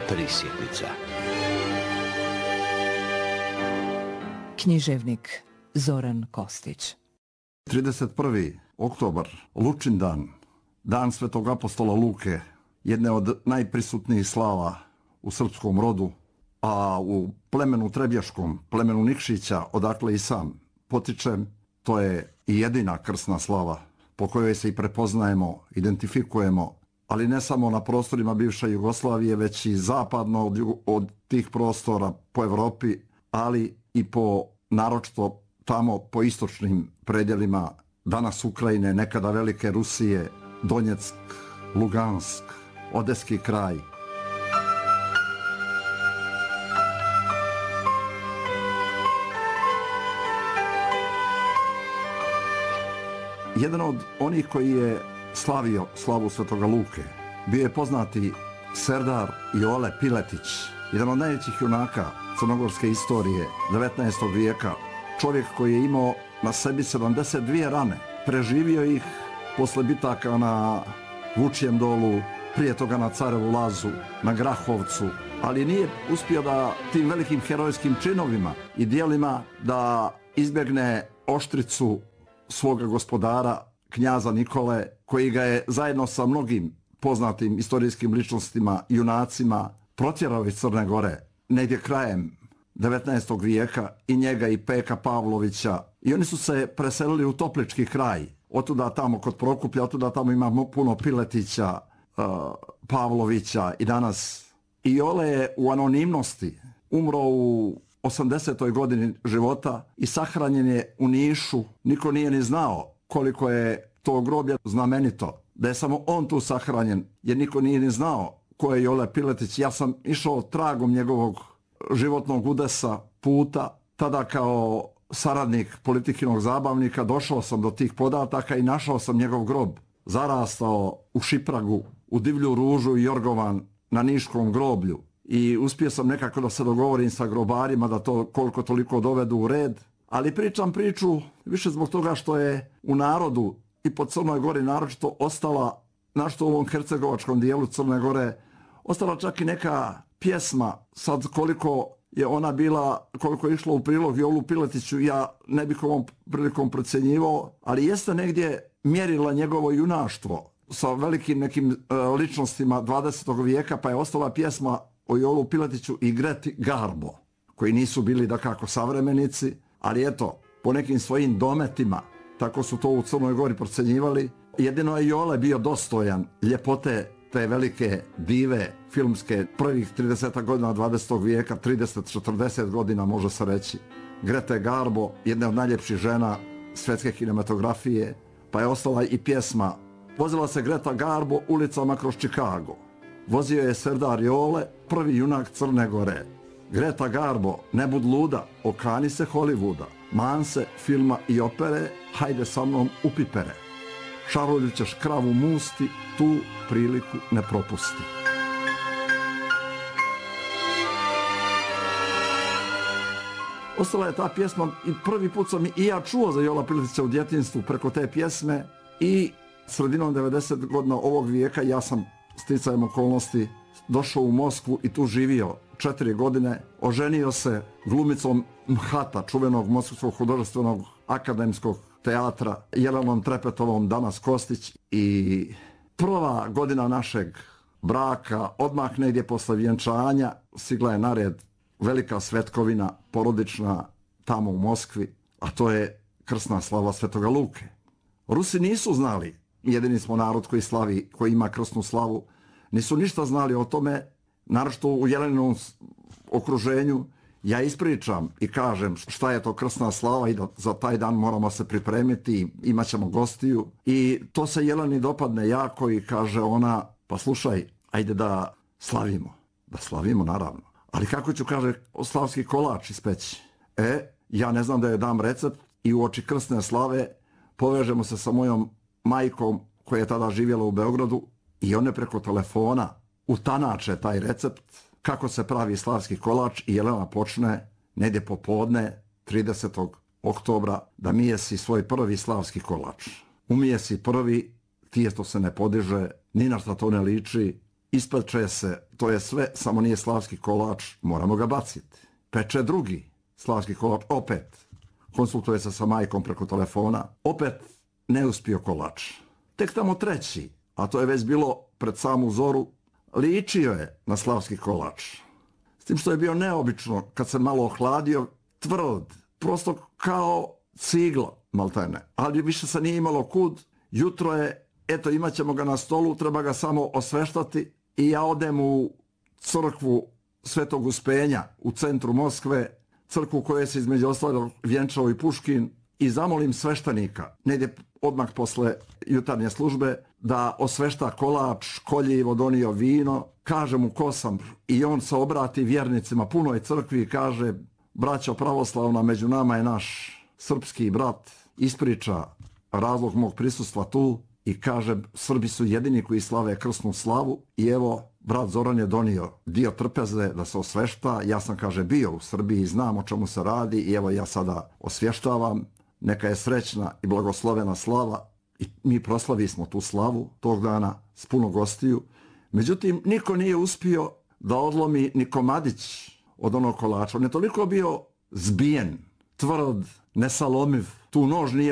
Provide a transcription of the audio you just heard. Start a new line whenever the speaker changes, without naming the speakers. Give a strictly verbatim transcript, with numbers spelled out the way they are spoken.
Prisjetnica.
Književnik Zoran Kostić.
trideset prvi oktobar, Lučin dan, dan Svetog apostola Luke, jedne od najprisutnijih slava u srpskom rodu, a u plemenu Trebjaškom, plemenu Nikšića, odakle i sam potičem, to je i jedina krsna slava po kojoj se i prepoznajemo, identifikujemo, ali ne samo na prostorima bivše Jugoslavije, već i zapadno od, od tih prostora po Evropi, ali i po naročito tamo po istočnim predjelima danas Ukrajine, nekada velike Rusije, Donjeck, Lugansk, Odeski kraj. Jedan od onih koji je slavio slavu Svetoga Luke bio je poznati serdar Jole Piletić, jedan od najvećih junaka crnogorske istorije devetnaestog vijeka, čovjek koji je imao na sebi sedamdeset dvije rane, preživio ih posle bitaka na Vučijem dolu, prije toga na Carevu lazu, na Grahovcu, ali nije uspio da tim velikim herojskim činovima i dijelima da izbjegne oštricu svoga gospodara, knjaza Nikole, koji ga je zajedno sa mnogim poznatim istorijskim ličnostima, junacima, protjerao iz Crne Gore negdje krajem devetnaestog vijeka, i njega i Peka Pavlovića, i oni su se preselili u Toplički kraj, otuda tamo kod Prokuplja, otuda tamo ima puno Piletića, uh, Pavlovića i danas. I Jole je u anonimnosti umro u osamdesetoj godini života i sahranjen je u Nišu. Niko nije ni znao koliko je to groblje znamenito, da je samo on tu sahranjen, jer niko nije ni znao ko je Jole Piletić. Ja sam išao tragom njegovog životnog udesa, puta, tada kao saradnik Politikinog zabavnika došao sam do tih podataka i našao sam njegov grob, zarastao u šipragu, u divlju ružu i jorgovan na Niškom groblju. I uspio sam nekako da se dogovorim sa grobarima da to koliko toliko dovedu u red. Ali pričam priču više zbog toga što je u narodu i po Crnoj Gori naročito ostala, našto u ovom hercegovačkom dijelu Crne Gore, ostala čak i neka pjesma. Sad koliko je ona bila, koliko je išlo u prilog Jolu Piletiću, ja ne bih ovom prilikom procjenjivao, ali jeste negdje mjerila njegovo junaštvo sa velikim nekim uh, ličnostima dvadesetog vijeka, pa je ostala pjesma o Jolu Piletiću i Greti Garbo, koji nisu bili dakako savremenici, ali eto, po nekim svojim dometima, tako su to u Crnoj Gori procjenjivali. Jedino je Jole bio dostojan ljepote te velike dive filmske prvih trideset godina dvadesetog vijeka, trideset do četrdeset godina može se reći. Grete Garbo, jedna od najljepših žena svjetske kinematografije, pa je ostala i pjesma. Vozila se Greta Garbo ulicama kroz Chicago. Vozio je serdar Jole, prvi junak Crne Gore. Greta Garbo, ne bud luda, okani se Hollywooda, man se filma i opere, hajde sa mnom u pipere. Šarolju ćeš kravu musti, tu priliku ne propusti. Ostala je ta pjesma i prvi put sam i ja čuo za Jola Piletića u djetinjstvu preko te pjesme, i sredinom devedesetih godina ovog vijeka ja sam sticajem okolnosti došao u Moskvu i tu živio četiri godine, oženio se glumicom Mhata, čuvenog Moskvskog hudожественnog akademskog teatra, Jelenom Trepetovom, danas Kostić, i prva godina našeg braka, odmah negdje posle vjenčanja, stigla je na red velika svetkovina porodična tamo u Moskvi, a to je krsna slava Svetoga Luke. Rusi nisu znali, jedini smo narod koji slavi, koji ima krsnu slavu, nisu ništa znali o tome, naročito u Jeleninom okruženju. Ja ispričam i kažem šta je to krsna slava i da za taj dan moramo se pripremiti, imat ćemo gostiju, i to se Jeleni dopadne jako i kaže ona, pa slušaj, ajde da slavimo, da slavimo naravno, ali kako ću, kaže, slavski kolač ispeći? E, ja ne znam da je dam recept, i u oči krsne slave povežemo se sa mojom majkom koja je tada živjela u Beogradu, i one preko telefona utanače taj recept kako se pravi slavski kolač, i Jelena počne negdje popodne tridesetog oktobra da mijesi svoj prvi slavski kolač. Umije si prvi, tijesto se ne podiže, ni na šta to ne liči, ispeče se, to je sve, samo nije slavski kolač, moramo ga baciti. Peče drugi slavski kolač, opet konsultuje se sa majkom preko telefona, opet neuspio kolač. Tek tamo treći, a to je već bilo pred samu zoru, ličio je na slavski kolač. S tim što je bio neobično, kad se malo ohladio, tvrd, prosto kao cigla, maltene. Ali više se nije imalo kud, jutro je, eto imat ćemo ga na stolu, treba ga samo osveštati i ja odem u crkvu Svetog Uspenja u centru Moskve, crkvu koje se između ostalog vjenčao i Puškin, i zamolim sveštenika, negdje odmah posle jutarnje službe, da osvešta kolač, koljivo, donio vino, kaže mu ko sam, i on se obrati vjernicima punoj crkvi i kaže: braćo pravoslavna, među nama je naš srpski brat, ispriča razlog mog prisustva tu i kaže: Srbi su jedini koji slave krsnu slavu i evo, brat Zoran je donio dio trpeze da se osvešta. Ja sam, kaže, bio u Srbiji i znam o čemu se radi i evo ja sada osvještavam. Neka je srećna i blagoslovena slava i mi proslavi smo tu slavu tog dana s puno gostiju. Međutim, niko nije uspio da odlomi ni komadić od onog kolača. On je toliko bio zbijen, tvrd, nesalomiv. Tu nož nije